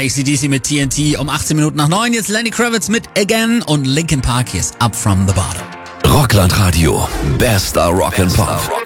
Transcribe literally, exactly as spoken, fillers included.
A C D C mit T N T um achtzehn Minuten nach neun. Jetzt Lenny Kravitz mit Again und Linkin Park. Hier ist Up From The Bottom. Rockland Radio. Bester Rock and Pop.